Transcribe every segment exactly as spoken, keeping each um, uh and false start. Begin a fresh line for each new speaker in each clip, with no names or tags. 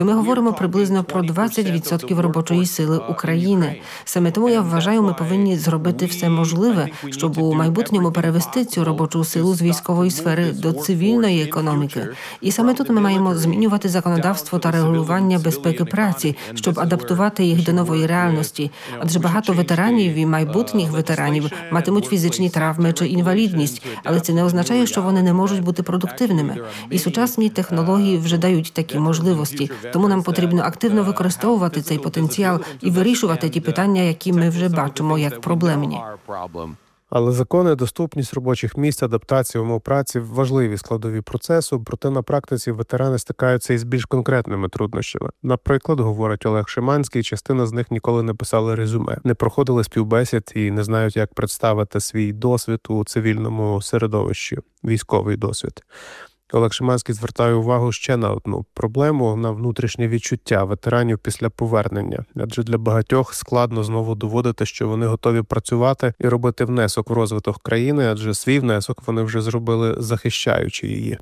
Ми говоримо приблизно про двадцять відсотків робочої сили України. Саме тому я вважаю, ми повинні зробити все можливе, щоб у майбутньому перевести цю робочу силу з військової сфери до цивільної економіки. І саме тут ми маємо змінювати законодавство та регулювання безпеки праці, щоб адаптувати їх до нової реальності. Адже багато ветеранів і майбутніх ветеранів матимуть фізичні травми чи інвалідність, але це не означає, що вони не можуть бути продуктивними. І сучасні технології вже дають такі можливості. Тому нам потрібно активно використовувати цей потенціал і вирішувати ті питання, які ми вже бачимо як проблемні.
Але закони, доступність робочих місць, адаптація умов праці – важливі складові процесу, проте на практиці ветерани стикаються із більш конкретними труднощами. Наприклад, говорить Олег Шиманський, частина з них ніколи не писали резюме, не проходили співбесід і не знають, як представити свій досвід у цивільному середовищі, військовий досвід. Олег Шиманський звертає увагу ще на одну проблему – на внутрішнє відчуття ветеранів після повернення. Адже для багатьох складно знову доводити, що вони готові працювати і робити внесок в розвиток країни, адже свій внесок вони вже зробили, захищаючи її.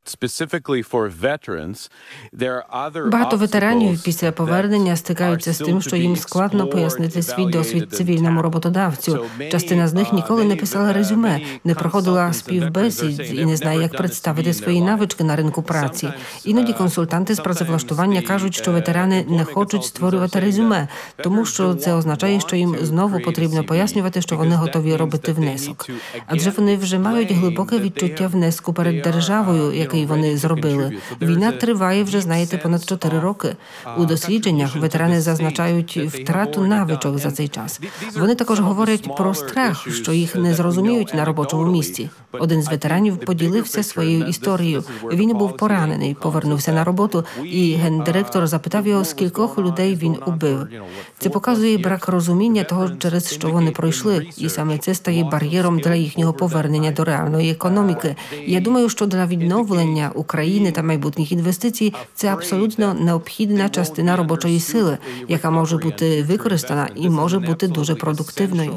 Багато ветеранів після повернення стикаються з тим, що їм складно пояснити свій досвід цивільному роботодавцю. Частина з них ніколи не писала резюме, не проходила співбесід і не знає, як представити свої навички на ринку праці. Іноді консультанти з працевлаштування кажуть, що ветерани не хочуть створювати резюме, тому що це означає, що їм знову потрібно пояснювати, що вони готові робити внесок. Адже вони вже мають глибоке відчуття внеску перед державою, який вони зробили. Війна триває вже, знаєте, понад чотири роки. У дослідженнях ветерани зазначають втрату навичок за цей час. Вони також говорять про страх, що їх не зрозуміють на робочому місці. Один з ветеранів поділився своєю історією. Він був поранений, повернувся на роботу, і гендиректор запитав його, скількох людей він убив. Це показує брак розуміння того, через що вони пройшли, і саме це стає бар'єром для їхнього повернення до реальної економіки. Я думаю, що для відновлення України та майбутніх інвестицій – це абсолютно необхідна частина робочої сили, яка може бути використана і може бути дуже продуктивною.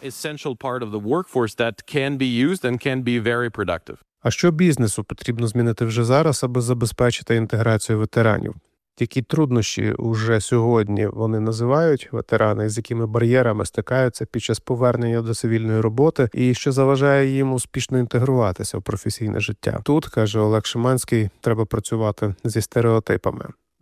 А що бізнесу потрібно змінити вже зараз, аби забезпечити інтеграцію ветеранів? Які труднощі уже сьогодні вони називають ветерани, з якими бар'єрами стикаються під час повернення до цивільної роботи і що заважає їм успішно інтегруватися в професійне життя? Тут, каже Олег Шиманський, треба працювати зі стереотипами.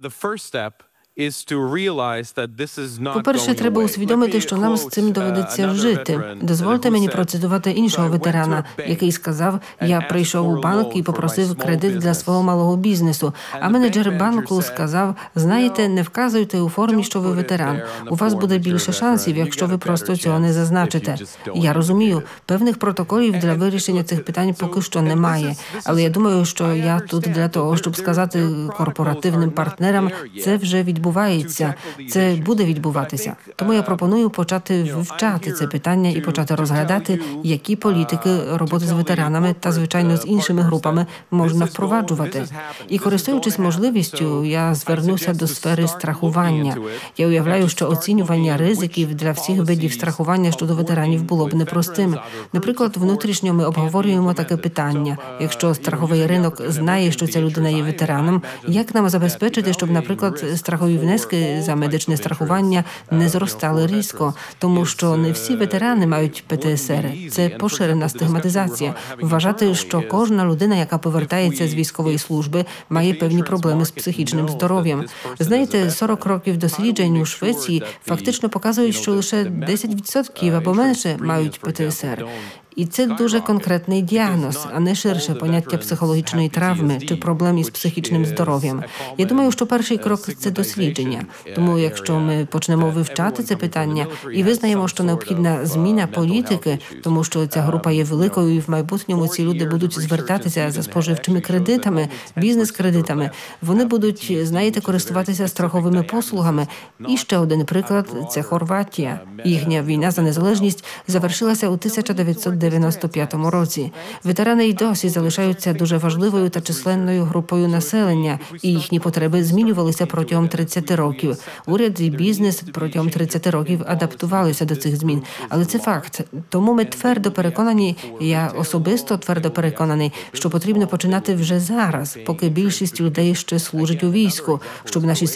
По-перше, треба усвідомити, що нам з цим доведеться жити. Дозвольте мені процитувати іншого ветерана, який сказав, я прийшов у банк і попросив кредит для свого малого бізнесу, а менеджер банку сказав, знаєте, не вказуйте у формі, що ви ветеран. У вас буде більше шансів, якщо ви просто цього не зазначите. Я розумію, певних протоколів для вирішення цих питань поки що немає, але я думаю, що я тут для того, щоб сказати корпоративним партнерам, це вже відбувається. Відбувається, це буде відбуватися. Тому я пропоную почати вивчати це питання і почати розглядати, які політики роботи з ветеранами та, звичайно, з іншими групами можна впроваджувати. І, користуючись можливістю, я звернуся до сфери страхування. Я уявляю, що оцінювання ризиків для всіх видів страхування щодо ветеранів було б непростим. Наприклад, внутрішньо ми обговорюємо таке питання. Якщо страховий ринок знає, що ця людина є ветераном, як нам забезпечити, щоб, наприклад, страхові внески за медичне страхування не зростали різко, тому що не всі ветерани мають пе те ес ер. Це поширена стигматизація. Вважати, що кожна людина, яка повертається з військової служби, має певні проблеми з психічним здоров'ям. Знаєте, сорок років досліджень у Швеції фактично показують, що лише десять відсотків або менше мають пе те ес ер. І це дуже конкретний діагноз, а не ширше поняття психологічної травми чи проблем із психічним здоров'ям. Я думаю, що перший крок – це дослідження. Тому якщо ми почнемо вивчати це питання і визнаємо, що необхідна зміна політики, тому що ця група є великою і в майбутньому ці люди будуть звертатися за споживчими кредитами, бізнес-кредитами, вони будуть, знаєте, користуватися страховими послугами. І ще один приклад – це Хорватія. Їхня війна за незалежність завершилася у тисяча дев'ятсот дев'яносто дев'яносто п'ятому році. Ветерани й досі залишаються дуже важливою та численною групою населення, і їхні потреби змінювалися протягом тридцяти років. Уряд і бізнес протягом тридцяти років адаптувалися до цих змін. Але це факт. Тому ми твердо переконані, я особисто твердо переконаний, що потрібно починати вже зараз, поки більшість людей ще служить у війську, щоб наші